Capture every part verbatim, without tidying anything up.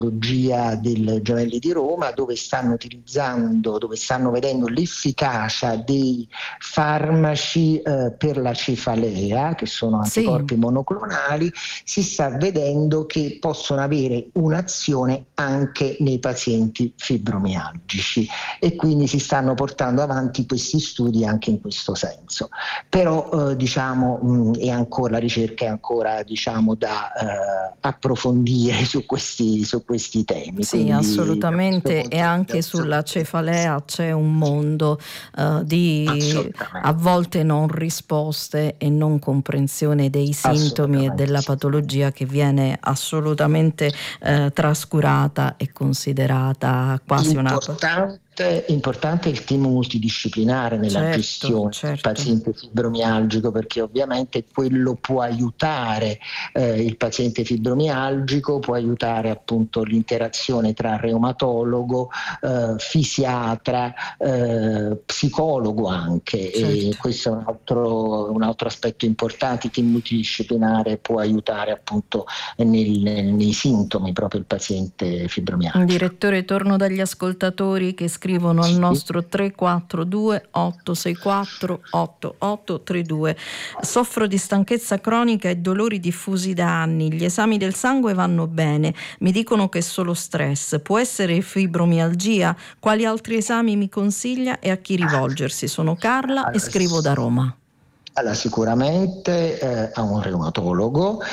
del Gemelli di Roma, dove stanno utilizzando, dove stanno vedendo l'efficacia dei farmaci eh, per la cefalea, che sono anticorpi sì. monoclonali. Si sta vedendo che possono avere un'azione anche nei pazienti fibromialgici e quindi si stanno portando avanti questi studi anche in questo senso. Però eh, diciamo mh, è ancora, la ricerca è ancora diciamo da eh, approfondire su questi su questi temi. Sì, Quindi, assolutamente, e anche sulla cefalea c'è un mondo uh, di a volte non risposte e non comprensione dei sintomi e della patologia che viene assolutamente uh, trascurata e considerata quasi importante. una... Importante il team multidisciplinare nella certo, gestione certo. del paziente fibromialgico, perché ovviamente quello può aiutare eh, il paziente fibromialgico, può aiutare appunto l'interazione tra reumatologo, eh, fisiatra, eh, psicologo anche, certo. E questo è un altro, un altro aspetto importante. Il team multidisciplinare può aiutare appunto nel, nei sintomi proprio il paziente fibromialgico. Direttore, torno dagli ascoltatori che scrivono al nostro tre quattro due otto sei quattro otto otto tre due. Soffro di stanchezza cronica e dolori diffusi da anni. Gli esami del sangue vanno bene. Mi dicono che è solo stress. Può essere fibromialgia? Quali altri esami mi consiglia e a chi rivolgersi? Sono Carla e scrivo da Roma. Allora, sicuramente eh, a un reumatologo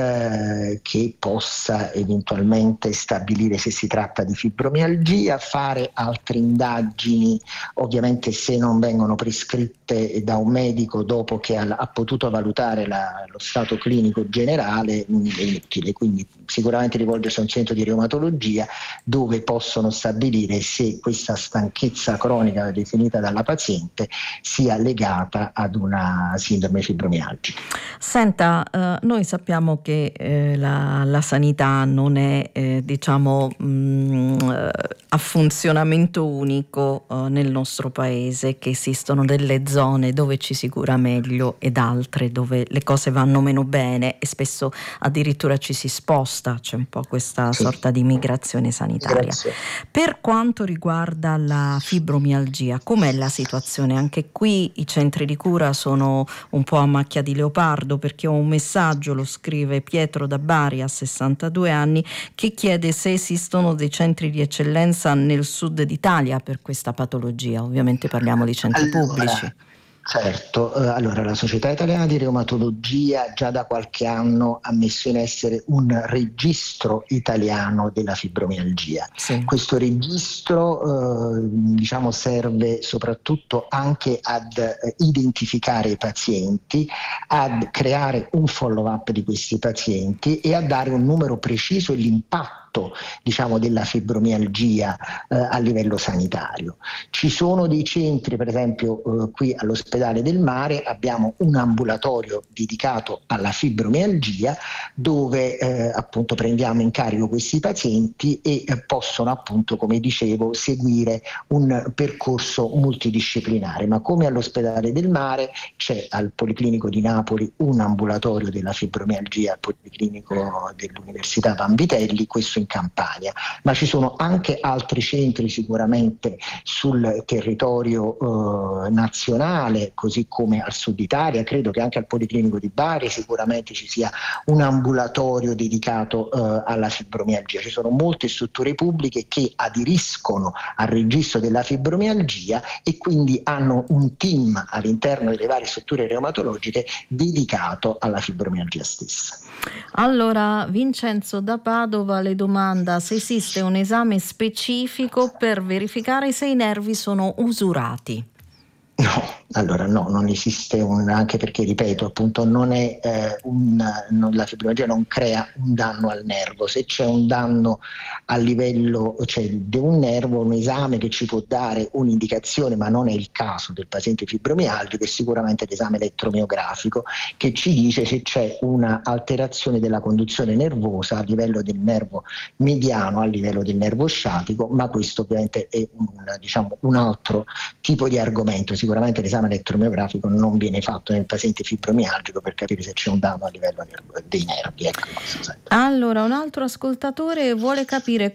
eh, che possa eventualmente stabilire se si tratta di fibromialgia, fare altre indagini, ovviamente se non vengono prescritte da un medico dopo che ha, ha potuto valutare la, lo stato clinico generale, è inutile, quindi sicuramente rivolgersi a un centro di reumatologia dove possono stabilire se questa stanchezza cronica definita dalla paziente sia legata ad una sindrome fibromialgica. Senta, eh, noi sappiamo che eh, la, la sanità non è eh, diciamo mh, a funzionamento unico eh, nel nostro paese, che esistono delle zone dove ci si cura meglio ed altre dove le cose vanno meno bene e spesso addirittura ci si sposta, c'è un po' questa sì. sorta di migrazione sanitaria. Grazie. Per quanto riguarda la fibromialgia, com'è la situazione? Anche qui i centri di cura sono un po' a macchia di leopardo, perché ho un messaggio, lo scrive Pietro da Bari a sessantadue anni, che chiede se esistono dei centri di eccellenza nel sud d'Italia per questa patologia. Ovviamente parliamo di centri allora, pubblici. Certo, eh, allora la Società Italiana di Reumatologia già da qualche anno ha messo in essere un registro italiano della fibromialgia. Sì. Questo registro eh, diciamo serve soprattutto anche ad eh, identificare i pazienti, ad creare un follow-up di questi pazienti e a dare un numero preciso e l'impatto diciamo della fibromialgia eh, a livello sanitario. Ci sono dei centri, per esempio eh, qui all'Ospedale del Mare abbiamo un ambulatorio dedicato alla fibromialgia dove eh, appunto prendiamo in carico questi pazienti e eh, possono appunto, come dicevo, seguire un percorso multidisciplinare, ma come all'Ospedale del Mare c'è al Policlinico di Napoli un ambulatorio della fibromialgia al Policlinico dell'Università Vanvitelli, questo in Campania, ma ci sono anche altri centri sicuramente sul territorio eh, nazionale, così come al sud Italia. Credo che anche al Policlinico di Bari sicuramente ci sia un ambulatorio dedicato eh, alla fibromialgia. Ci sono molte strutture pubbliche che aderiscono al registro della fibromialgia e quindi hanno un team all'interno delle varie strutture reumatologiche dedicato alla fibromialgia stessa. Allora, Vincenzo da Padova le domanda se esiste un esame specifico per verificare se i nervi sono usurati. No, allora no, non esiste un, anche perché ripeto appunto non è eh, un, non, la fibromialgia non crea un danno al nervo. Se c'è un danno a livello cioè, di un nervo, un esame che ci può dare un'indicazione, ma non è il caso del paziente fibromialgico, è sicuramente l'esame elettromiografico che ci dice se c'è una alterazione della conduzione nervosa a livello del nervo mediano, a livello del nervo sciatico, ma questo ovviamente è un, diciamo, un altro tipo di argomento. Sicuramente l'esame ecocardiogrammatico elettromiografico non viene fatto nel paziente fibromialgico per capire se c'è un danno a livello nervo- dei nervi. Ecco. Allora, un altro ascoltatore vuole capire